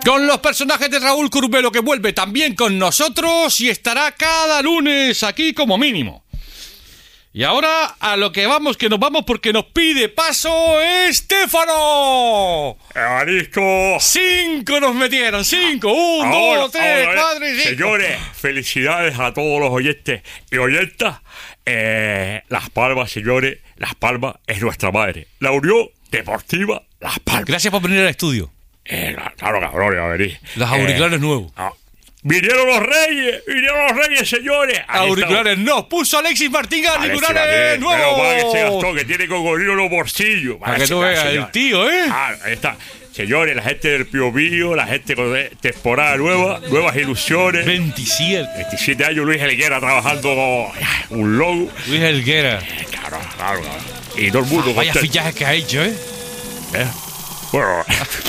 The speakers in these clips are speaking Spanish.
Con los personajes de Raúl Curvelo, que vuelve también con nosotros y estará cada lunes aquí como mínimo. Y ahora a lo que vamos, que nos vamos porque nos pide paso Estéfano. ¡Evaristo! 5 nos metieron, 5. 1, 2, 3, 4 y 5. Señores, felicidades a todos los oyentes y oyentas. Las Palmas, señores, Las Palmas es nuestra madre. La Unión Deportiva Las Palmas. Gracias por venir al estudio. Claro, cabrón, a venir. Los auriculares nuevos. Vinieron los reyes, señores. Auriculares no, puso Alexis Martín auriculares nuevos. Pero para que se gastó, que tiene cocodrilo en los bolsillos. Para que tú veas el tío, ¿eh? Ahí está. Señores, la gente del Pío Pío, la gente con temporada nueva, nuevas ilusiones. 27 años, Luis Helguera trabajando un logo. Luis Helguera. Claro. Y todo el mundo. Vaya fichajes que ha hecho, ¿eh? Bueno.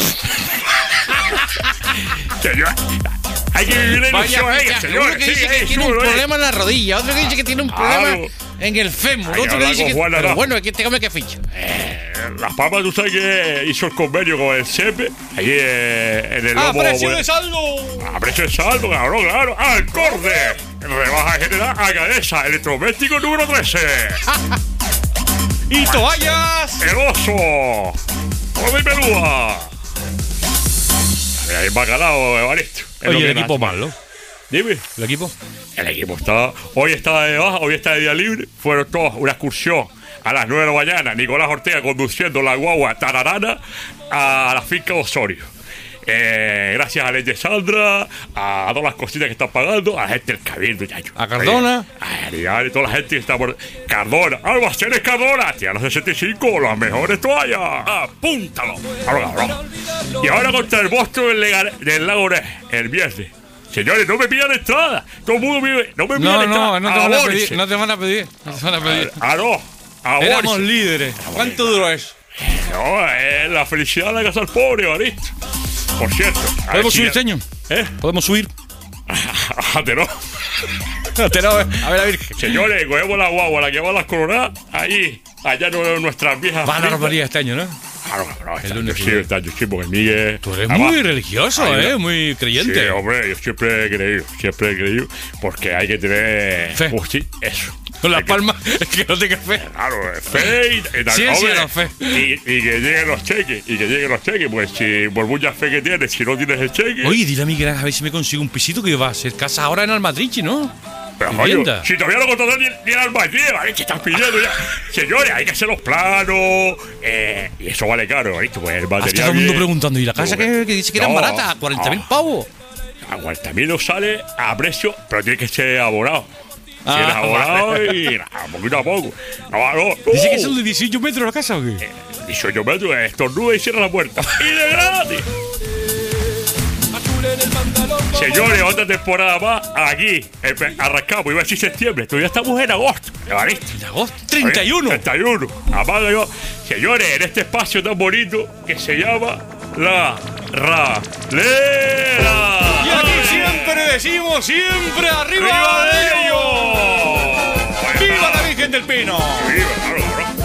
Señor, hay que vivir la ilusión, señor. Uno que dice que tiene un problema en la rodilla, otro que dice que tiene un problema en el fémur, otro que dice que... Pero bueno, aquí te come que ficha. Las Palmas, tú sabes que hizo el convenio con el CEPE, allí en el lomo... ¡A precio de saldo! ¡A precio de saldo, cabrón, claro! ¡Alcorde! Rebaja general a Gadesa, electrodoméstico número 13. ¡Y toallas! ¡El oso! ¡Gorda y pelúa! Hay bacalao, Evaristo. Oye, el equipo malo. Dime. ¿El equipo? El equipo está... Hoy está de baja, hoy está de día libre. Fueron todos una excursión a las 9 de la mañana. Nicolás Ortega conduciendo la guagua Tararana a la finca Osorio. Gracias a Leche Sandra, a todas las cositas que están pagando, a la gente del Cabildo, Yayo. A Cardona. A toda la gente que está por... Cardona, Almacenes Cardona, Tierra 65, las mejores toallas. Apúntalo. Y ahora contra el Boston del Lago Ness, el viernes. Señores, no me pidan entrada. Todo el mundo no me pidan entrada. No te van a pedir. Éramos líderes. ¿Cuánto duró eso? No, es la felicidad de casa al pobre, Evaristo. Por cierto. ¿Podemos subir, señor? ¿Podemos subir? A ver, señores, cogemos la guagua, la que va a las coronadas, allí, allá nuestras viejas. Van a la romería este año, ¿no? Claro, el lunes sí, porque el Miguel... Tú eres muy religioso, muy creyente. Sí, hombre, yo siempre he creído, porque hay que tener... Fe. Sí, eso. Con Las Palmas, es que no tenga fe. Claro, fe y tal. Sí, la fe. Y que lleguen los cheques, pues si por mucha fe que tienes, si no tienes el cheque... Oye, dile a Miguel a ver si me consigo un pisito que va a ser casa ahora en Almatrichi, ¿no? Pero coño, si todavía no contrató ni el Almatrichi, ¿vale? ¿Qué estás pidiendo ya? Señores, hay que hacer los planos, y eso vale caro, ¿viste? Pues el material... Está todo el mundo preguntando, ¿y la casa que dice que era barata? 40.000 pavos. A 40.000 no sale a precio, pero tiene que ser abonado. Si eres abonado y poquito a poco. No. ¿Dice que son de 18 metros la casa o qué? 18 metros, estornuda y cierra la puerta. ¡Y de gratis! Señores, otra temporada más aquí, arrancamos, iba a decir septiembre, todavía estamos en agosto. ¿En agosto? 31. Apaga yo. Señores, en este espacio tan bonito que se llama La Ralera. Y aquí siempre decimos, siempre arriba de ellos. ¡Viva la Virgen del Pino! ¡Viva, claro!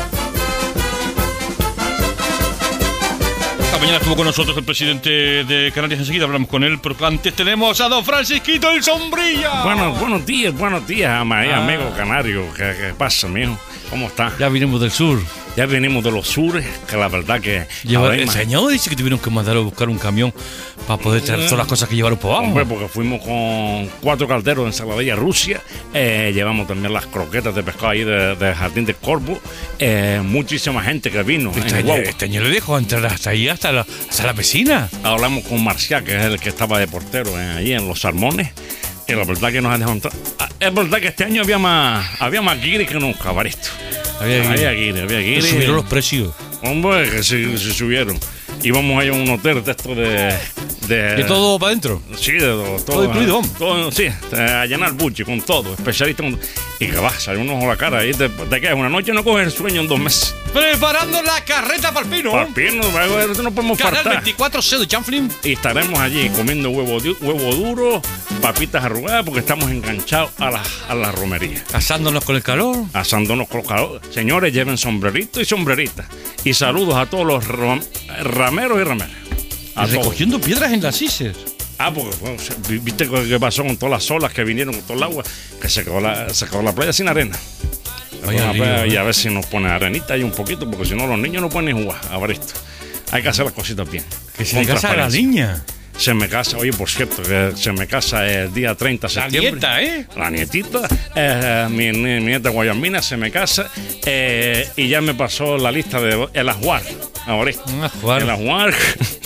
Esta mañana estuvo con nosotros el presidente de Canarias, enseguida hablamos con él, pero antes tenemos a don Francisquito el Sombrilla. Buenos días, amigo canario. ¿Qué pasa, mijo? ¿Cómo está? Ya vinimos del sur. Ya venimos de los sures, que la verdad que... El señor dice que tuvieron que mandar a buscar un camión para poder traer todas las cosas que llevaron por abajo. Hombre, porque fuimos con 4 calderos de ensaladilla Rusia, llevamos también las croquetas de pescado ahí de Jardín del Corvo, muchísima gente que vino. Este año le dejó entrar hasta ahí, hasta la piscina. Hablamos con Marcial, que es el que estaba de portero allí en Los Salmones, y la verdad que nos ha dejado entrar. Es verdad que este año había más guiri que nunca, Evaristo. Había guiri. Subieron los precios. Hombre, que se subieron. Íbamos a ir a un hotel de esto de todo para adentro. Sí, de todo incluido. Todo, sí, a llenar buche con todo, especialista. Y que va, sale un ojo a la cara. Y te quedas una noche, no coges el sueño en 2 meses. Preparando la carreta para el Pino. Para el Pino, no podemos faltar. Canal 24, de Chanflin. Y estaremos allí comiendo huevo duro, papitas arrugadas, porque estamos enganchados a la romería. Asándonos con el calor. Señores, lleven sombreritos y sombreritas. Y saludos a todos los rameros y rameras. A todo. recogiendo piedras en las ises. Porque bueno, viste qué pasó con todas las olas que vinieron, con todo el agua, que se quedó la playa sin arena. Vaya lío, y a ver si nos pone arenita ahí un poquito, porque si no los niños no pueden ni jugar. A ver esto. Hay que hacer las cositas bien. Que se le casa a la niña. Se me casa, oye, por cierto, que se me casa el día 30 de septiembre. La nieta, ¿eh? La nietita, mi nieta Guayamina se me casa y ya me pasó la lista de el ajuar. Ahora el ajuar.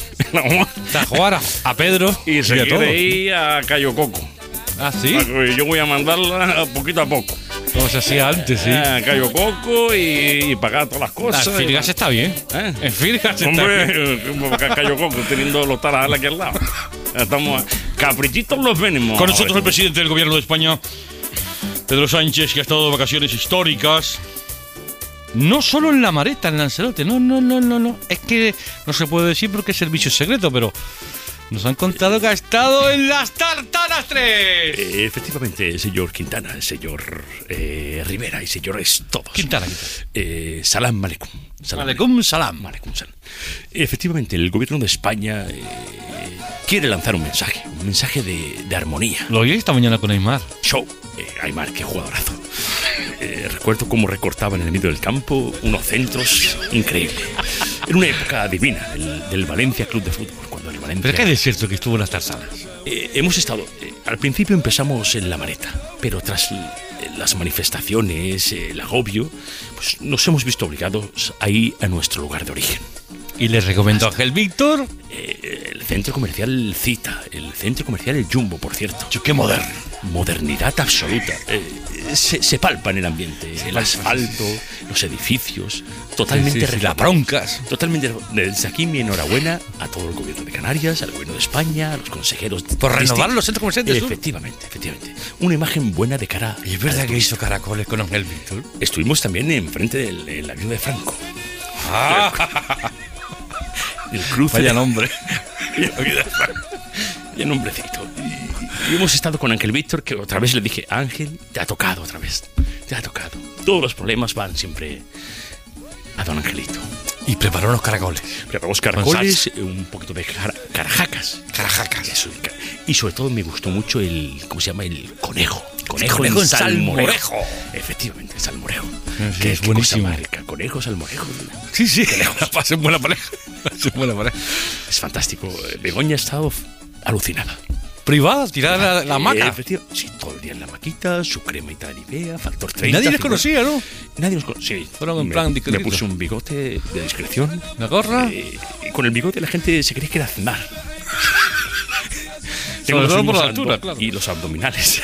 Jugar a Pedro y se quiere ir a Cayo Coco. ¿Ah, sí? Yo voy a mandarla poquito a poco. Como se hacía antes, sí. Cayo Coco y pagar todas las cosas. En Firgas está bien. En Firgas está bien. Hombre, Cayo Coco, teniendo los tarajales aquí al lado. Estamos caprichitos los venimos. Con nosotros el presidente del gobierno de España, Pedro Sánchez, que ha estado de vacaciones históricas. No solo en La Mareta, en Lanzarote. No. Es que no se puede decir porque es servicio secreto, pero nos han contado que ha estado en las Tartanas 3. Efectivamente, señor Quintana, señor Rivera y señores todos. Quintana. Salam aleikum. Aleikum salam. Efectivamente, el gobierno de España quiere lanzar un mensaje de armonía. Lo oí esta mañana con Aymar. Show. Aymar, qué jugadorazo. Recuerdo cómo recortaba en el medio del campo unos centros increíbles. En una época divina del Valencia Club de Fútbol. Cuando el Valencia... ¿Pero qué es cierto que estuvo en las Tartanas? Hemos estado... al principio empezamos en La Mareta, pero tras las manifestaciones, el agobio, pues nos hemos visto obligados a ir a nuestro lugar de origen. ¿Y les recomendó Ángel Víctor? El centro comercial Cita, el centro comercial El Jumbo, por cierto. ¡Qué moderno! Modernidad absoluta. Se palpa en el ambiente, el asfalto, los edificios, totalmente las broncas. Totalmente. Desde aquí mi enhorabuena a todo el gobierno de Canarias, al gobierno de España, a los consejeros. Por renovar los centros comerciales. Efectivamente. Una imagen buena de cara. ¿Y es verdad que hizo caracoles con Ángel Víctor? Estuvimos también enfrente del avión de Franco. El cruce. Vaya nombre. Vaya nombrecito. Y hemos estado con Ángel Víctor, que otra vez le dije, Ángel, te ha tocado otra vez. Te ha tocado. Todos los problemas van siempre a don Angelito. Y preparó los caracoles. Preparó los caracoles, un poquito de carajacas. Eso. Y sobre todo me gustó mucho ¿cómo se llama? El conejo. Conejo en salmorejo. Efectivamente, el salmorejo. Sí, que es buenísimo. Conejo, salmorejo. Sí. Pasen buena pareja. Es fantástico. Begoña ha estado alucinada. Privada, tirada la hamaca. Sí, todo el día en la maquita, su cremita de Nivea, factor 30. Nadie les conocía, ¿no? Nadie nos conocía. Sí. Fueron en plan discreto. Me puse un bigote de discreción. ¿Una gorra? Y con el bigote la gente se creía que era Aznar. Sobre todo por la altura, claro. Y los abdominales.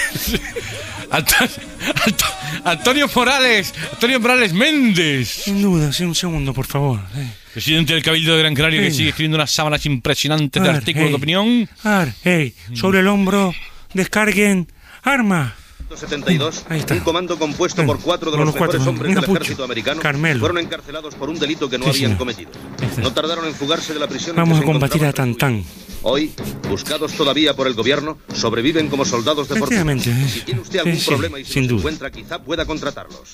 Antonio Morales Méndez. Sin duda, sí, un segundo, por favor. Presidente del Cabildo de Gran Canaria, que sigue escribiendo unas sábanas impresionantes de artículos de opinión. Sobre el hombro, descarguen arma. 72, un comando compuesto por 4 de los mejores hombres del ejército americano fueron encarcelados por un delito que no habían cometido. No tardaron en fugarse de la prisión. Vamos a combatir a Tantán. Hoy, buscados todavía por el gobierno, sobreviven como soldados de fortuna. Si tiene usted algún problema y se los encuentra, quizá pueda contratarlos.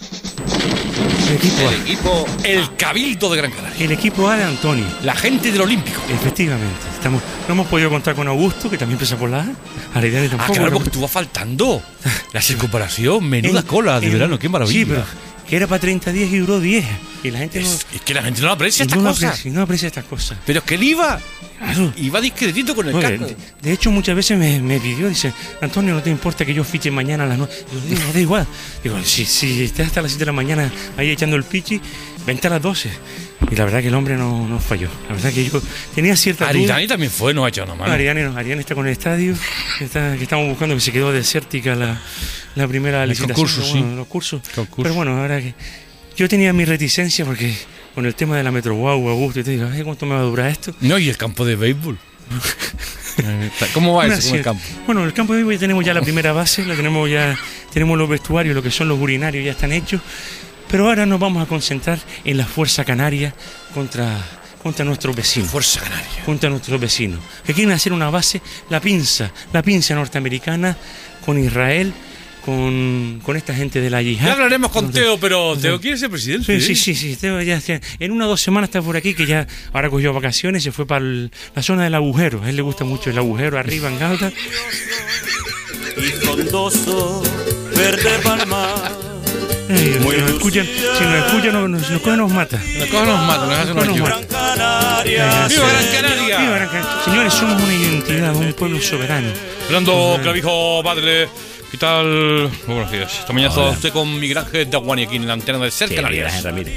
El Cabildo de Gran Canaria. El equipo A de Antonio. La gente del Olímpico. Efectivamente. No hemos podido contar con Augusto, que también empieza por la A. Arellano tampoco. Claro, porque tú vas faltando. La circunvalación, menuda cola de verano, qué maravilla. Sí, pero que era para 30 días y duró 10. Y la gente es que la gente no aprecia estas cosas. No aprecia estas cosas. Pero es que él iba discretito con el casco. De hecho, muchas veces me pidió, dice, Antonio, ¿no te importa que yo fiche mañana a las 9? Digo, no, da igual. Digo, si estás hasta las 7 de la mañana ahí echando el pichi, vente a las 12. Y la verdad que el hombre no falló. La verdad que yo tenía cierta duda. Aridani también fue, no ha hecho nada mal. Aridani está con el estadio, que estamos buscando, que se quedó desértica la primera licitación. Los cursos. Pero bueno, ahora que yo tenía mi reticencia porque con el tema de la Metro Guau, Augusto, y te digo, ¿cuánto me va a durar esto? No, y el campo de béisbol. ¿Cómo va eso con el campo? Bueno, el campo de béisbol ya tenemos ya la primera base, tenemos los vestuarios, lo que son los urinarios ya están hechos, pero ahora nos vamos a concentrar en la Fuerza Canaria contra nuestros vecinos. Fuerza Canaria. Contra nuestros vecinos. Que quieren hacer una base, la pinza norteamericana con Israel con esta gente de la yihad. Ya hablaremos con Teo, pero Teo quiere ser presidente. Sí. Teo ya en 1 o 2 semanas está por aquí, que ya ahora cogió vacaciones y se fue para la zona del agujero. A él le gusta mucho el agujero arriba en Gauta. Y frondoso, verde palma. Si nos escuchan, nos cogen, nos mata. Nos cogen, nos mata, nos hacen una Gran Canaria. ¡Viva Gran Canaria! Viva Gran Canaria. Señores, somos una identidad, un pueblo soberano. Fernando Clavijo, padre, ¿qué tal? Muy buenos días. Esta mañana está usted con Miguel Ángel de Aguani aquí en la antena de Ser Canarias.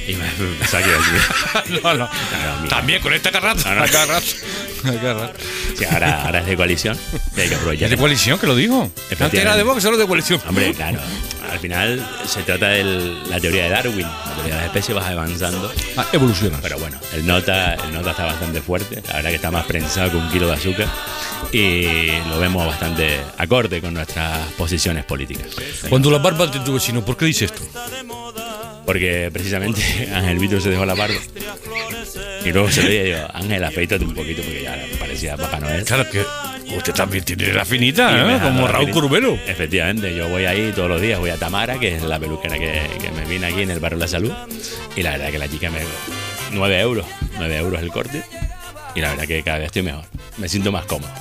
No. También con esta carrata. Sí, ahora es de coalición. Hay que aprovechar. ¿Es de coalición? ¿Que lo dijo? Antes era de Vox, ahora es de coalición. Hombre, claro. Al final se trata de la teoría de Darwin. La teoría de las especies vas avanzando. Evoluciona. Pero bueno, el nota está bastante fuerte. La verdad que está más prensado que 1 kilo de azúcar. Y lo vemos bastante acorde con nuestras posiciones políticas. Cuando la barba de tu vecino, ¿por qué dice esto? Porque precisamente Ángel Víctor se dejó la barba. Y luego se le digo, Ángel, afeítate un poquito porque ya parecía Papá Noel. Claro que usted también tiene la finita, ¿eh? Como Raúl Curbelo. Efectivamente, yo voy ahí todos los días, voy a Tamara, que es la peluquera que me vine aquí en el barrio de la Salud. Y la verdad que la chica me... 9 euros el corte. Y la verdad que cada vez estoy mejor. Me siento más cómodo.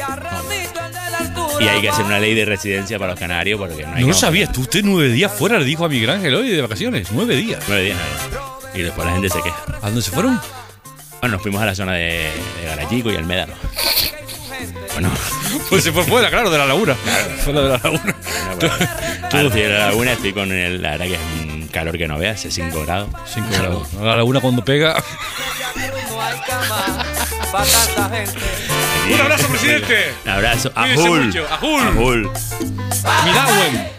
Y hay que hacer una ley de residencia para los canarios porque no hay... No lo sabías tú, usted 9 días fuera, le dijo a Miguel Ángel hoy de vacaciones. 9 días. 9 días, y después la gente se queja. ¿A dónde se fueron? Bueno, nos fuimos a la zona de Garachico y el Médano. Bueno, pues se fue fuera, claro, de la laguna. Claro. Fuera de la laguna. Bueno, de la laguna estoy con la verdad que es un calor que no veas, hace 5 grados. 5 grados. La laguna cuando pega. Un abrazo, presidente. Un abrazo. A full. A full. Miragüen.